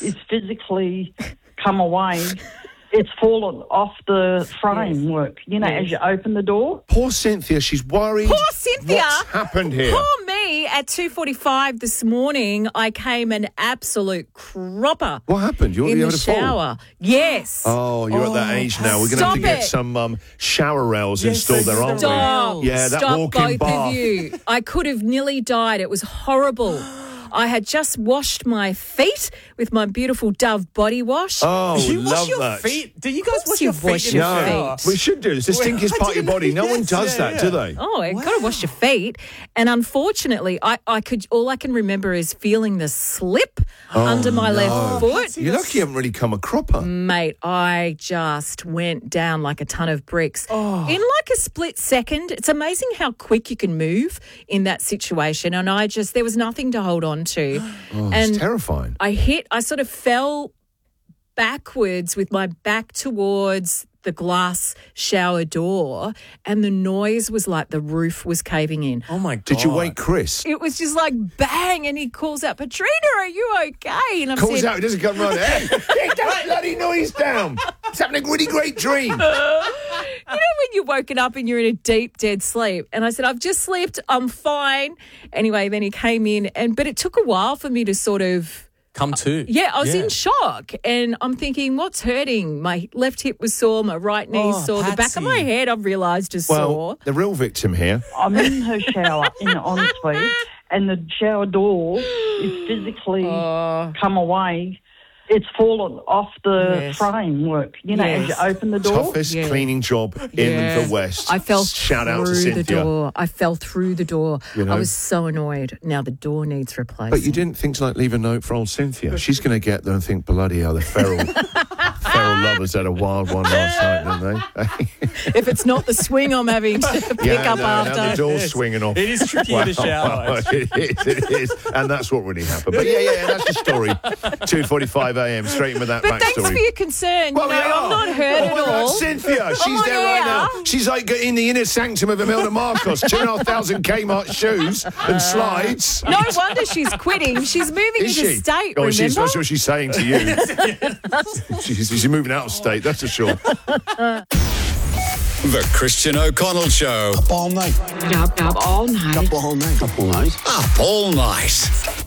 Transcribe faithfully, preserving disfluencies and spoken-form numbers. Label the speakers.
Speaker 1: is physically come away. It's fallen off the framework, yes. you know, yes. as you open the door.
Speaker 2: Poor Cynthia, she's worried.
Speaker 3: Poor Cynthia.
Speaker 2: What's happened here?
Speaker 3: Poor me. At two forty-five this morning, I came an absolute cropper.
Speaker 2: What happened? You,
Speaker 3: in
Speaker 2: you
Speaker 3: the
Speaker 2: had a fall?
Speaker 3: shower. Yes.
Speaker 2: Oh, you're oh, at that age now. We're going to have to get
Speaker 3: it.
Speaker 2: some um, shower rails yes, installed there, aren't
Speaker 3: Stop.
Speaker 2: we? Yeah, that
Speaker 3: Stop
Speaker 2: walk-in
Speaker 3: both
Speaker 2: bar.
Speaker 3: of you. I could have nearly died. It was horrible. I had just washed my feet with my beautiful Dove body wash.
Speaker 2: Oh,
Speaker 4: you
Speaker 2: love
Speaker 4: wash your
Speaker 2: that.
Speaker 4: feet? Do you guys wash
Speaker 3: you
Speaker 4: your feet
Speaker 3: wash
Speaker 4: in
Speaker 3: your
Speaker 4: the shower?
Speaker 3: feet.
Speaker 2: We should do. It's the stinkiest part of your body. No
Speaker 4: yes,
Speaker 2: one does
Speaker 4: yeah,
Speaker 2: that,
Speaker 4: yeah.
Speaker 2: do they?
Speaker 3: Oh, I've
Speaker 4: wow.
Speaker 3: got to wash your feet. And unfortunately, I, I could all I can remember is feeling the slip
Speaker 2: oh,
Speaker 3: under my
Speaker 2: no.
Speaker 3: left foot.
Speaker 2: You're lucky you haven't really come a cropper.
Speaker 3: Mate, I just went down like a ton of bricks.
Speaker 4: Oh.
Speaker 3: In like a split second. It's amazing how quick you can move in that situation. And I just, there was nothing to hold on to.
Speaker 2: Oh,
Speaker 3: and
Speaker 2: it's terrifying.
Speaker 3: I hit, I sort of fell backwards with my back towards the glass shower door, and the noise was like the roof was caving in.
Speaker 4: Oh, my God.
Speaker 2: Did you wake Chris?
Speaker 3: It was just like bang, and he calls out, Patrina, are you okay? And I'm
Speaker 2: Calls
Speaker 3: said,
Speaker 2: out, he doesn't come running. Hey, get that bloody noise down. It's having a really great dream.
Speaker 3: You know when you're woken up and you're in a deep, dead sleep? And I said, I've just slept, I'm fine. Anyway, then he came in, and but it took a while for me to sort of...
Speaker 4: Come to.
Speaker 3: Yeah, I was
Speaker 4: yeah.
Speaker 3: in shock, and I'm thinking, what's hurting? My left hip was sore, my right knee
Speaker 4: Oh,
Speaker 3: sore, the back of my
Speaker 4: Patsy.
Speaker 3: head I've realised is
Speaker 2: Well,
Speaker 3: sore.
Speaker 2: the real victim here.
Speaker 1: I'm in her shower in the ensuite, and the shower door is physically
Speaker 3: Oh.
Speaker 1: come away. It's fallen off the
Speaker 3: Yes.
Speaker 1: framework, you know,
Speaker 3: Yes.
Speaker 1: as you open the door.
Speaker 2: Toughest
Speaker 3: Yeah.
Speaker 2: cleaning job in
Speaker 3: Yeah.
Speaker 2: the West.
Speaker 3: I fell
Speaker 2: Shout
Speaker 3: through
Speaker 2: out to
Speaker 3: the
Speaker 2: Cynthia.
Speaker 3: door. I fell through the door.
Speaker 2: You know?
Speaker 3: I was so annoyed. Now the door needs replacing.
Speaker 2: But you didn't think to like leave a note for old Cynthia. She's going to get there and think, bloody hell, the feral, feral lovers had a wild one last night, didn't they?
Speaker 3: If it's not the swing I'm having to pick
Speaker 2: yeah,
Speaker 3: up
Speaker 2: no,
Speaker 3: after.
Speaker 2: Now the door's
Speaker 4: Yes.
Speaker 2: swinging off.
Speaker 4: It is tricky in the shower.
Speaker 2: it is, it is. And that's what really happened. But yeah, yeah, yeah that's the story. two forty-five a.m. straight in with that
Speaker 3: But
Speaker 2: backstory.
Speaker 3: thanks for your concern.
Speaker 2: Well,
Speaker 3: you know,
Speaker 2: we are.
Speaker 3: I'm not hurt
Speaker 2: oh,
Speaker 3: at
Speaker 2: what about
Speaker 3: all.
Speaker 2: Cynthia, she's
Speaker 3: my
Speaker 2: there right
Speaker 3: ear.
Speaker 2: now. She's like in the inner sanctum of Imelda Marcos, two and a half thousand Kmart shoes and slides.
Speaker 3: No wonder she's quitting. She's moving
Speaker 2: Is
Speaker 3: into
Speaker 2: she?
Speaker 3: state,
Speaker 2: oh,
Speaker 3: remember?
Speaker 2: she's, that's what she's saying to you. she's, she's moving out of state, that's for sure.
Speaker 5: The Christian O'Connell Show.
Speaker 6: Up all night.
Speaker 7: Up, up all night.
Speaker 6: Up all night. Up all night.
Speaker 5: Up all night.